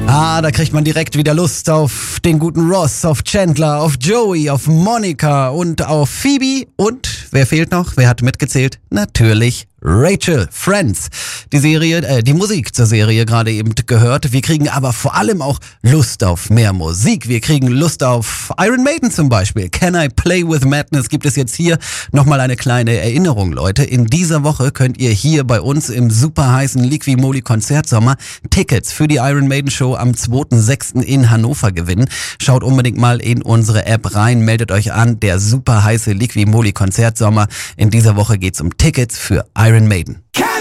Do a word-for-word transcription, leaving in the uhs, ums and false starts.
Ah, da kriegt man direkt wieder Lust auf den guten Ross, auf Chandler, auf Joey, auf Monica und auf Phoebe. Und wer fehlt noch? Wer hat mitgezählt? Natürlich Rachel, Friends. Die Serie, äh, die Musik zur Serie gerade eben gehört. Wir kriegen aber vor allem auch Lust auf mehr Musik. Wir kriegen Lust auf Iron Maiden zum Beispiel. Can I Play With Madness gibt es jetzt hier nochmal eine kleine Erinnerung, Leute. In dieser Woche könnt ihr hier bei uns im super heißen Liqui-Moly Konzertsommer Tickets für die Iron Maiden Show am zweiten sechsten in Hannover gewinnen. Schaut unbedingt mal in unsere App rein, meldet euch an. Der super heiße Liqui-Moly Konzertsommer. In dieser Woche geht's um Tickets für Iron Maiden.